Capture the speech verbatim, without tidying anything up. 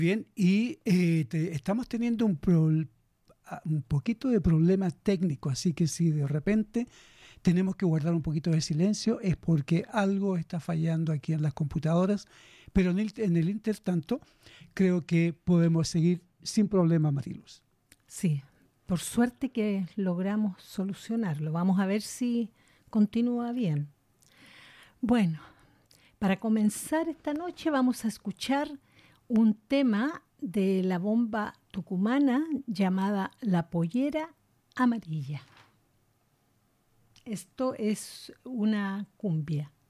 Bien, y eh, te- estamos teniendo un, pro- un poquito de problemas técnicos, así que si de repente tenemos que guardar un poquito de silencio es porque algo está fallando aquí en las computadoras, pero en el, en el intertanto creo que podemos seguir sin problema, Mariluz. Sí, por suerte que logramos solucionarlo. Vamos a ver si continúa bien. Bueno, para comenzar esta noche vamos a escuchar un tema de la bomba tucumana llamada La Pollera Amarilla. Esto es una cumbia.